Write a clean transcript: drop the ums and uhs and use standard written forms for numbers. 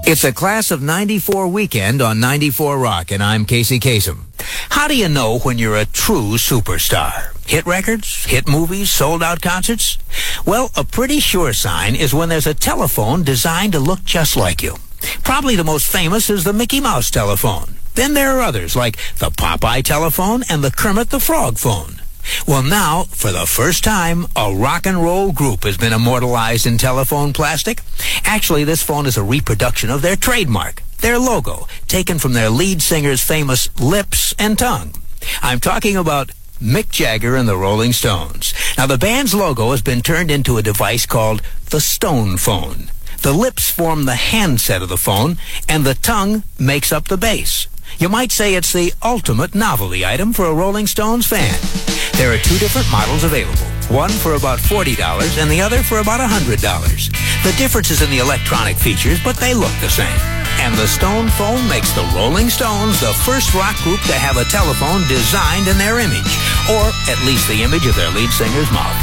It's a Class of 94 weekend on 94 Rock, and I'm Casey Kasem. How do you know when you're a true superstar? Hit records? Hit movies? Sold-out concerts? Well, a pretty sure sign is when there's a telephone designed to look just like you. Probably the most famous is the Mickey Mouse telephone. Then there are others like the Popeye telephone and the Kermit the Frog phone. Well, now, for the first time, a rock and roll group has been immortalized in telephone plastic. Actually, this phone is a reproduction of their trademark, their logo, taken from their lead singer's famous lips and tongue. I'm talking about Mick Jagger and the Rolling Stones. Now, the band's logo has been turned into a device called the Stone Phone. The lips form the handset of the phone, and the tongue makes up the base. You might say it's the ultimate novelty item for a Rolling Stones fan. There are two different models available, one for about $40 and the other for about $100. The difference is in the electronic features, but they look the same. And the Stone Phone makes the Rolling Stones the first rock group to have a telephone designed in their image, or at least the image of their lead singer's mouth.